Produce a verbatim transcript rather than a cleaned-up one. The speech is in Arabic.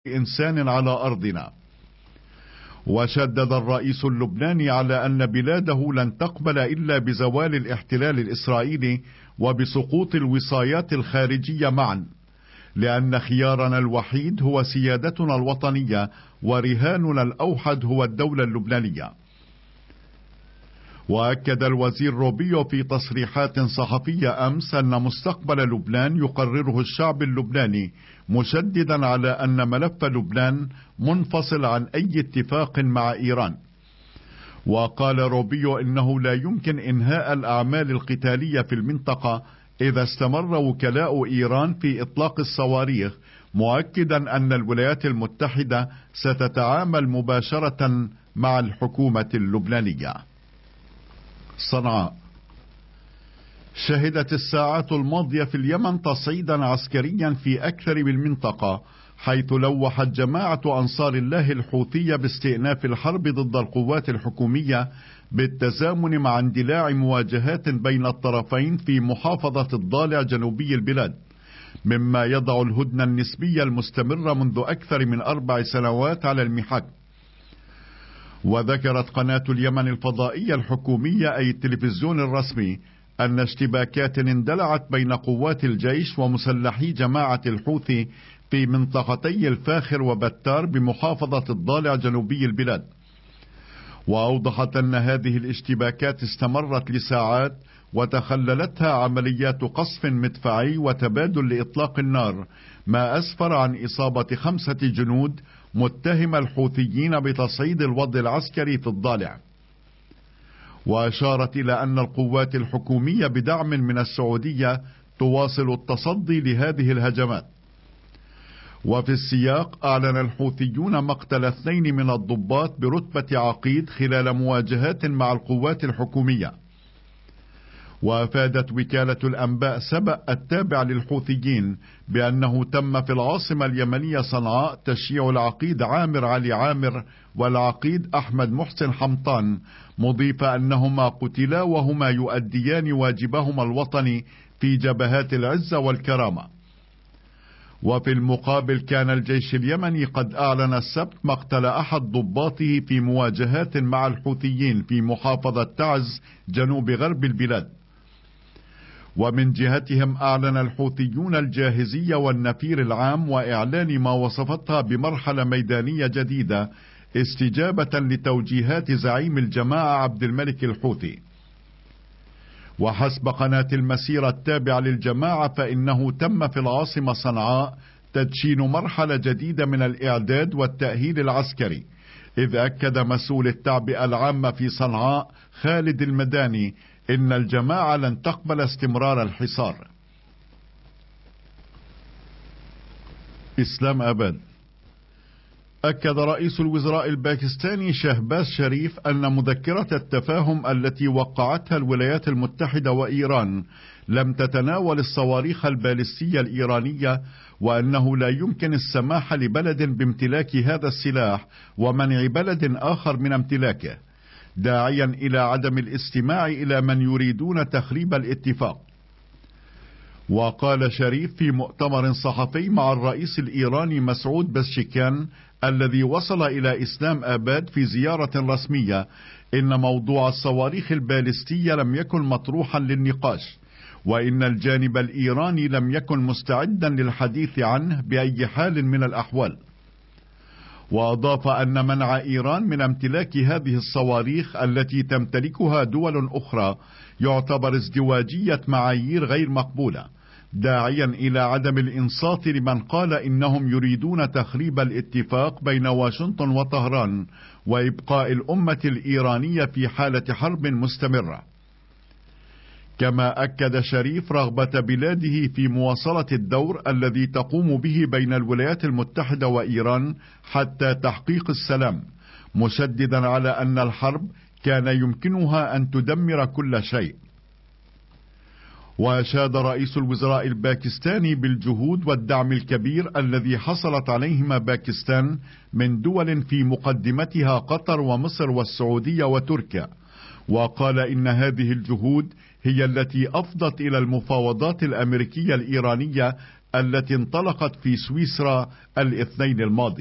إنسان على أرضنا. وشدد الرئيس اللبناني على أن بلاده لن تقبل إلا بزوال الاحتلال الإسرائيلي وبسقوط الوصايات الخارجية معا، لأن خيارنا الوحيد هو سيادتنا الوطنية ورهاننا الأوحد هو الدولة اللبنانية. وأكد الوزير روبيو في تصريحات صحفية أمس أن مستقبل لبنان يقرره الشعب اللبناني، مشددا على أن ملف لبنان منفصل عن أي اتفاق مع إيران. وقال روبيو إنه لا يمكن إنهاء الأعمال القتالية في المنطقة إذا استمر وكلاء إيران في إطلاق الصواريخ، مؤكدا أن الولايات المتحدة ستتعامل مباشرة مع الحكومة اللبنانية. صنعاء. شهدت الساعات الماضية في اليمن تصعيدا عسكريا في أكثر من المنطقة، حيث لوحت جماعة أنصار الله الحوثية باستئناف الحرب ضد القوات الحكومية بالتزامن مع اندلاع مواجهات بين الطرفين في محافظة الضالع جنوبي البلاد، مما يضع الهدنة النسبية المستمرة منذ أكثر من أربع سنوات على المحك. وذكرت قناة اليمن الفضائية الحكومية أي التلفزيون الرسمي أن اشتباكات اندلعت بين قوات الجيش ومسلحي جماعة الحوثي في منطقتي الفاخر وبتار بمحافظة الضالع جنوبي البلاد. وأوضحت أن هذه الاشتباكات استمرت لساعات وتخللتها عمليات قصف مدفعي وتبادل لإطلاق النار، ما أسفر عن إصابة خمسة جنود متهم الحوثيين بتصعيد الوضع العسكري في الضالع. وأشارت إلى أن القوات الحكومية بدعم من السعودية تواصل التصدي لهذه الهجمات. وفي السياق أعلن الحوثيون مقتل اثنين من الضباط برتبة عقيد خلال مواجهات مع القوات الحكومية. وأفادت وكالة الأنباء سبأ التابع للحوثيين بأنه تم في العاصمة اليمنية صنعاء تشييع العقيد عامر علي عامر والعقيد أحمد محسن حمطان، مضيفة أنهما قتلا وهما يؤديان واجبهما الوطني في جبهات العزة والكرامة. وفي المقابل كان الجيش اليمني قد أعلن السبت مقتل أحد ضباطه في مواجهات مع الحوثيين في محافظة تعز جنوب غرب البلاد. ومن جهتهم أعلن الحوثيون الجاهزية والنفير العام وإعلان ما وصفتها بمرحلة ميدانية جديدة استجابة لتوجيهات زعيم الجماعة عبد الملك الحوثي. وحسب قناة المسيرة التابعة للجماعة فإنه تم في العاصمة صنعاء تدشين مرحلة جديدة من الإعداد والتأهيل العسكري، إذ أكد مسؤول التعبئة العامة في صنعاء خالد المداني إن الجماعة لن تقبل استمرار الحصار. إسلام آباد. أكد رئيس الوزراء الباكستاني شهباز شريف أن مذكرة التفاهم التي وقعتها الولايات المتحدة وإيران لم تتناول الصواريخ البالستية الإيرانية، وأنه لا يمكن السماح لبلد بامتلاك هذا السلاح ومنع بلد آخر من امتلاكه، داعيا إلى عدم الاستماع إلى من يريدون تخريب الاتفاق. وقال شريف في مؤتمر صحفي مع الرئيس الإيراني مسعود بزشكيان الذي وصل إلى إسلام آباد في زيارة رسمية إن موضوع الصواريخ البالستية لم يكن مطروحا للنقاش، وإن الجانب الإيراني لم يكن مستعدا للحديث عنه بأي حال من الأحوال. وأضاف أن منع إيران من امتلاك هذه الصواريخ التي تمتلكها دول أخرى يعتبر ازدواجية معايير غير مقبولة، داعيا إلى عدم الإنصات لمن قال إنهم يريدون تخريب الاتفاق بين واشنطن وطهران وإبقاء الأمة الإيرانية في حالة حرب مستمرة. كما أكد شريف رغبة بلاده في مواصلة الدور الذي تقوم به بين الولايات المتحدة وإيران حتى تحقيق السلام، مشددا على أن الحرب كان يمكنها أن تدمر كل شيء. وأشاد رئيس الوزراء الباكستاني بالجهود والدعم الكبير الذي حصلت عليهما باكستان من دول في مقدمتها قطر ومصر والسعودية وتركيا، وقال إن هذه الجهود هي التي أفضت إلى المفاوضات الأمريكية الإيرانية التي انطلقت في سويسرا الاثنين الماضي.